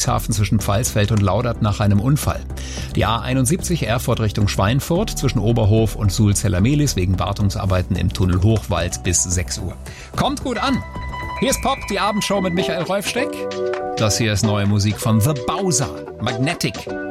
Cuxhaven zwischen Pfalzfeld und Laudert nach einem Unfall. Die A71 Erfurt Richtung Schweinfurt zwischen Oberhof und Sulzeller-Mehlis wegen Wartungsarbeiten im Tunnel Hochwald bis 6 Uhr. Kommt gut an! Hier ist Pop, die Abendshow mit Michael Rolfsteck. Das hier ist neue Musik von The Bowser, Magnetic.